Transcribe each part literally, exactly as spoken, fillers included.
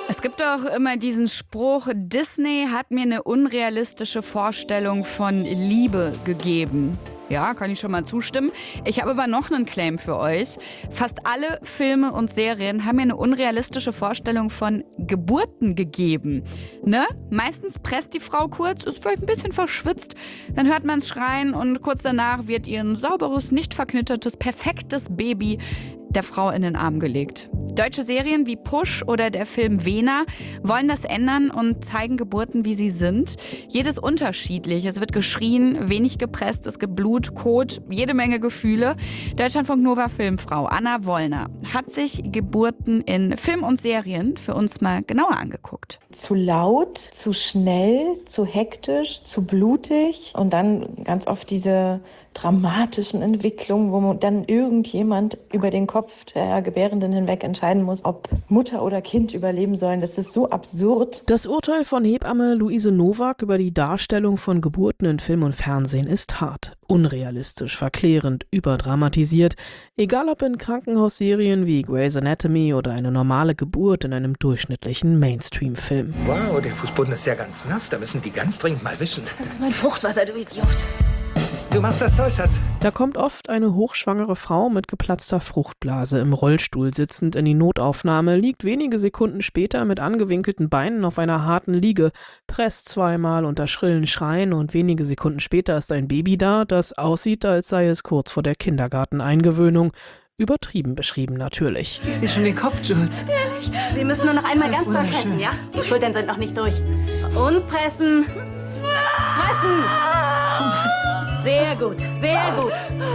Es gibt doch immer diesen Spruch, Disney hat mir eine unrealistische Vorstellung von Liebe gegeben. Ja, kann ich schon mal zustimmen. Ich habe aber noch einen Claim für euch. Fast alle Filme und Serien haben mir eine unrealistische Vorstellung von Geburten gegeben. Ne? Meistens presst die Frau kurz, ist vielleicht ein bisschen verschwitzt, dann hört man es schreien und kurz danach wird ihr ein sauberes, nicht verknittertes, perfektes Baby der Frau in den Arm gelegt. Deutsche Serien wie Push oder der Film Vena wollen das ändern und zeigen Geburten, wie sie sind. Jedes unterschiedlich. Es wird geschrien, wenig gepresst, es gibt Blut, Kot, jede Menge Gefühle. Deutschlandfunk Nova Filmfrau Anna Wollner hat sich Geburten in Film und Serien für uns mal genauer angeguckt. Zu laut, zu schnell, zu hektisch, zu blutig und dann ganz oft diese dramatischen Entwicklungen, wo dann irgendjemand über den Kopf der Gebärenden hinweg entscheiden muss, ob Mutter oder Kind überleben sollen. Das ist so absurd. Das Urteil von Hebamme Luise Nowak über die Darstellung von Geburten in Film und Fernsehen ist hart, unrealistisch, verklärend, überdramatisiert. Egal ob in Krankenhausserien wie Grey's Anatomy oder eine normale Geburt in einem durchschnittlichen Mainstream-Film. Wow, der Fußboden ist ja ganz nass. Da müssen die ganz dringend mal wischen. Das ist mein Fruchtwasser, du Idiot. Du machst das toll, Schatz. Da kommt oft eine hochschwangere Frau mit geplatzter Fruchtblase im Rollstuhl sitzend in die Notaufnahme, liegt wenige Sekunden später mit angewinkelten Beinen auf einer harten Liege, presst zweimal unter schrillen Schreien und wenige Sekunden später ist ein Baby da, das aussieht, als sei es kurz vor der Kindergarteneingewöhnung. Übertrieben beschrieben natürlich. Ich sehe schon den Kopf, Jules. Ehrlich? Sie müssen nur noch einmal ganz doll pressen, ja? Die Schultern sind noch nicht durch. Und pressen. Pressen! Sehr gut, sehr gut.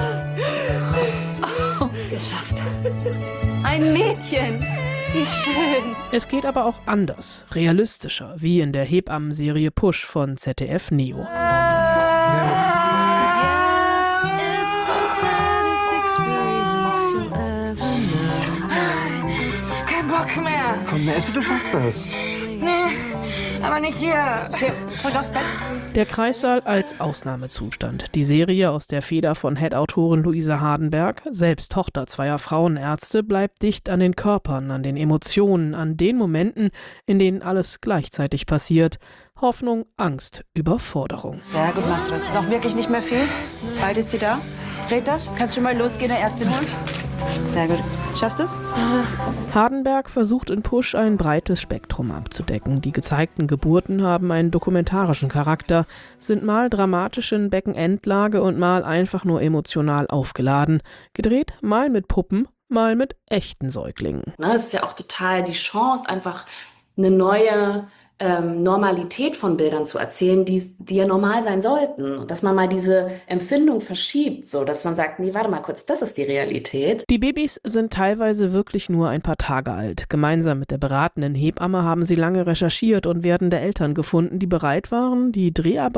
Oh, geschafft. Ein Mädchen. Wie schön. Es geht aber auch anders, realistischer, wie in der Hebammenserie Push von Z D F Neo. Kein Bock mehr. Komm, Esse, du schaffst das. Nee, aber nicht hier. Okay, zurück aufs Bett. Der Kreissaal als Ausnahmezustand. Die Serie aus der Feder von Head-Autorin Luise Hardenberg, selbst Tochter zweier Frauenärzte, bleibt dicht an den Körpern, an den Emotionen, an den Momenten, in denen alles gleichzeitig passiert. Hoffnung, Angst, Überforderung. Sehr gut machst du das. Ist auch wirklich nicht mehr viel. Bald ist sie da. Greta, kannst du mal losgehen, eine Ärztin holen? Sehr gut. Schaffst du es? Hardenberg versucht in Push ein breites Spektrum abzudecken. Die gezeigten Geburten haben einen dokumentarischen Charakter, sind mal dramatisch in Beckenendlage und mal einfach nur emotional aufgeladen. Gedreht mal mit Puppen, mal mit echten Säuglingen. Es ist ja auch total die Chance, einfach eine neue ähm, Normalität von Bildern zu erzählen, die, die ja normal sein sollten. Und dass man mal diese Empfindung verschiebt, so dass man sagt, nee, warte mal kurz, das ist die Realität. Die Babys sind teilweise wirklich nur ein paar Tage alt. Gemeinsam mit der beratenden Hebamme haben sie lange recherchiert und werdende Eltern gefunden, die bereit waren, die Dreharbeiten